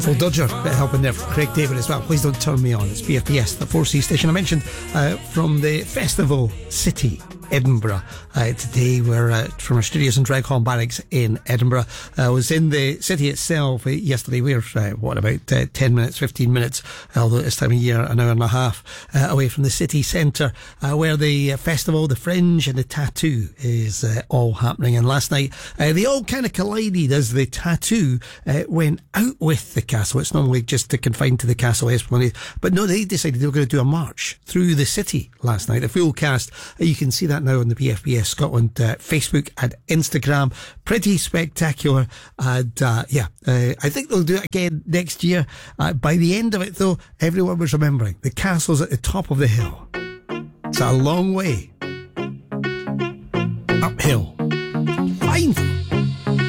Full Dodger, bit of help in there from Craig David as well. Please don't turn me on. It's BFBS, the 4C station. I mentioned from the Festival City, Edinburgh. Today we're from our studios in Dreghorn Barracks in Edinburgh. I was in the city itself yesterday. We're about 10 minutes, 15 minutes, although at this time of year an hour and a half away from the city centre, where the festival, the Fringe and the Tattoo is all happening. And last night they all kind of collided as the Tattoo went out with the castle. It's normally just confined to the castle Esplanade, but no, they decided they were going to do a march through the city last night. The full cast, you can see that now on the BFBS Scotland Facebook and Instagram. Pretty spectacular. And I think they'll do it again next year. By the end of it though, everyone was remembering the castle's at the top of the hill. It's a long way uphill.